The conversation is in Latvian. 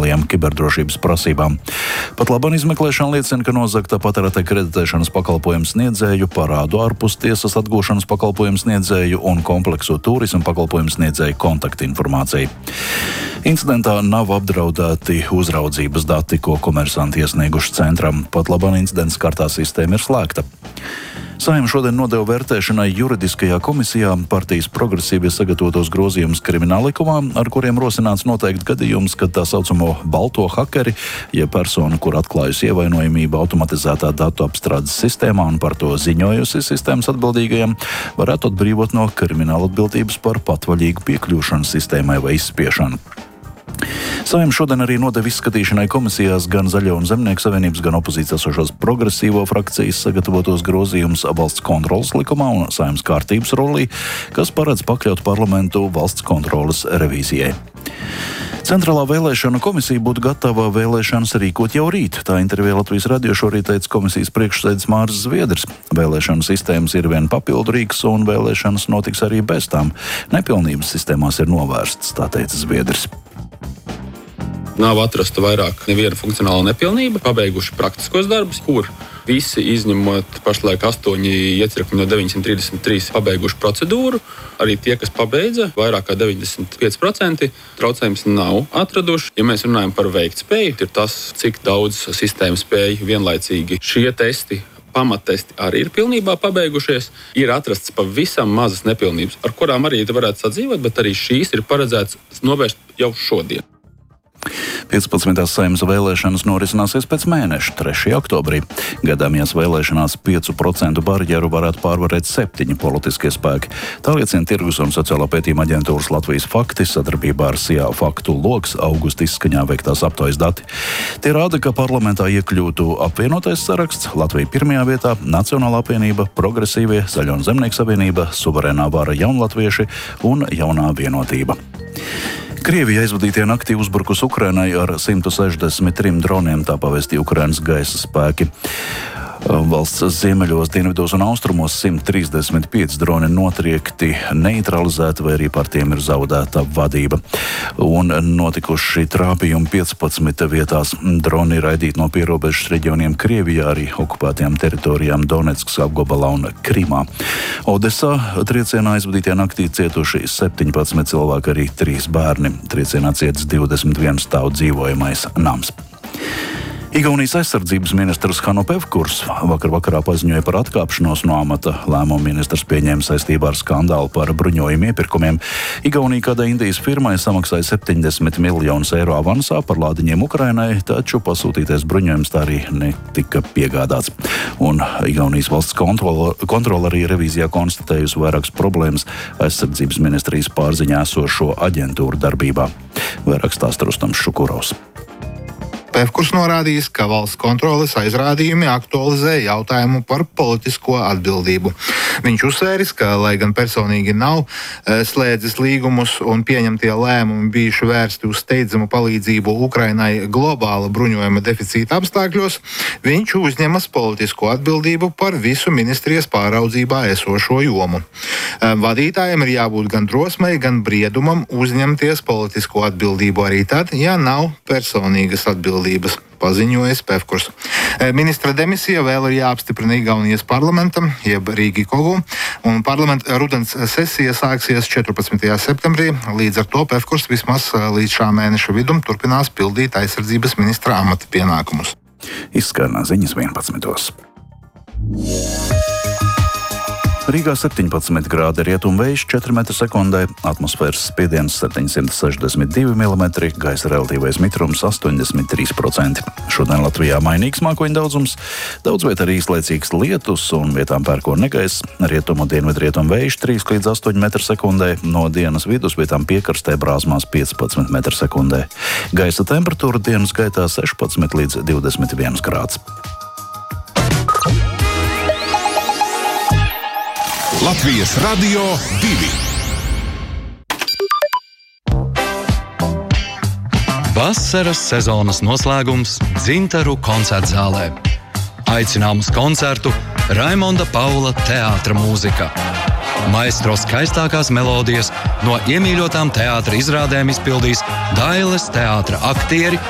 minimālajām kiberdrošības prasībām. Pat labāk izmeklēšana liecina, ka nozagta patērētāju kreditēšanas pakalpojumu sniedzēju, parādu ārpus tiesas atgūšanas pakalpojumu sniedzēju un kompleksu turismu pakalpojumu sniedzēju kontaktinformāciju. Incidentā nav apdraudēti uzraudzības dati, ko komersanti iesnieguši centram. Pat labāk incidents kārtā sistēma ir slēgta. Saeima šodien nodeva vērtēšanai juridiskajā komisijā partijas progresīvie sagatavotos grozījumus krimināllikumā, ar kuriem rosināts noteikt gadījums, kad tā saucamo balto hakeri, ja persona, kur atklājusi ievainojamību automatizētā datu apstrādes sistēmā un par to ziņojusi sistēmas atbildīgajiem, varētu atbrīvot no krimināla atbildības par patvaļīgu piekļūšanu sistēmai vai izspiešanu. Saeima šodien arī nodeva izskatīšanai komisijās gan Zaļo un Zemnieku savienības, gan opozīcijā esošās progresīvo frakcijas sagatavotos grozījumus valsts kontroles likumā un Saeimas kārtības rullī, kas paredz pakļaut parlamentu valsts kontroles revīzijai. Centrālā vēlēšanu komisija būtu gatava vēlēšanas rīkot jau rīt. Tā intervijā Latvijas radio šorīt teica komisijas priekšsēdis Māris Zviedrs. Vēlēšanu sistēmas ir vien papildu rīks un vēlēšanas notiks arī bez tām. Nepilnības sistēmās ir novērstas, tā teica Zviedrs. Nav atrasta vairāk neviena funkcionāla nepilnība, pabeiguši praktiskos darbus, kur visi izņemot pašlaik 8 iecirkņi no 933 pabeiguši procedūru. Arī tie, kas pabeidza, vairāk kā 95% traucējums nav atraduši. Ja mēs runājam par veiktspēju, ir tas, cik daudz sistēma spēja vienlaicīgi šie testi. Pamattesti arī ir pilnībā pabeigušies. Ir atrasts pavisam mazas nepilnības, ar kurām arī varētu sadzīvot, bet arī šīs ir paredzēts novērst jau šodien. 15. Saeimas vēlēšanas norisināsies pēc mēneša, 3. oktobrī. Gaidāmajās vēlēšanās 5% barjeru varētu pārvarēt 7 politiskie spēki. Tā liecina Tirgus un sociālā pētījuma aģentūras Latvijas fakti sadarbībā ar SIA faktu loks augusta izskaņā veiktās aptaujas dati. Tie rāda, ka parlamentā iekļūtu apvienotais saraksts, Latvija 1. vietā, Nacionālā apvienība, Progresīvie, Zaļo un Zemnieku savienība, Suverēnā vara Jaunlatvieši un Jaunā vienotība. Krievija aizvadītajā naktī uzbrukusi Ukrainai ar 163 droniem, tā pavēstīja Ukrainas gaisa spēki. Valsts ziemeļos, dienvidos un austrumos 135 droni notriekti, neutralizēti vai arī par tiem ir zaudēta vadība. Un notikuši trāpījumi 15 vietās. Droni raidīti no pierobežas reģioniem Krievijā, arī okupētajām teritorijām Donetskas apgabalā un Krimā. Odesā triecienā aizvadītajā naktī cietuši 17 cilvēki, arī 3 bērni. Triecienā cietis 21 stāvu dzīvojamais nams. Igaunijas aizsardzības ministrs Hanno Pevkurs vakarā paziņoja par atkāpšanos no amata. Lēmumu ministrs pieņēma saistībā ar skandālu par bruņojumu iepirkumiem. Igaunija kādai Indijas firmai samaksāja 70 miljonus eiro avansā par lādiņiem Ukrainai, taču pasūtītais bruņojums tā arī netika piegādāts. Un Igaunijas valsts kontrole arī revīzijā konstatējusi vairākas problēmas aizsardzības ministrijas pārziņā esošo aģentūru darbībā. Vairāk stāsta Rustams Šukurovs. Pevkurs norādījis, ka valsts kontroles aizrādījumi aktualizē jautājumu par politisko atbildību. Viņš uzsvēris, ka, lai gan personīgi nav slēdzis līgumus un pieņemtie lēmumi bijuši vērsti uz steidzamu palīdzību Ukrainai globāla bruņojuma deficīta apstākļos, viņš uzņemas politisko atbildību par visu ministrijas pāraudzībā esošo jomu. Vadītājiem ir jābūt gan drosmei, gan briedumam uzņemties politisko atbildību arī tad, ja nav personīgas atbildības, paziņoja Pevkurs. Ministra demisija vēl ir jāapstiprina Igaunijas parlamentam, jeb Rīgikogu, un parlamenta rudens sesija sāksies 14. septembrī. Līdz ar to Pevkurs vismaz līdz šā mēneša vidum turpinās pildīt aizsardzības ministra amata pienākumus. Izskanā ziņas 11. Rīgā 17 grādi, rietumvējš 4 m/sekundē, atmosfēras spiediens 762 mm, gaisa relatīvais mitrums 83%. Šodien Latvijā mainīgs mākoņu daudzums, daudz vietā arī īslaicīgs lietus un vietām pērkona negaiss, rietumu dienvidrietumvējš 3 līdz 8 m/sekundē, no dienas vidus vietām piekrastē brāzmās 15 m/sekundē. Gaisa temperatūra dienas gaitā 16 līdz 21 grāds. Latvijas Radio 2. Vasaras sezonas noslēgums Dzintaru koncertzālē. Aicinām uz koncertu Raimonda Paula teātra mūzika. Maestro skaistākās melodijas no iemīļotām teātra izrādēm izpildīs Dailes teātra aktieri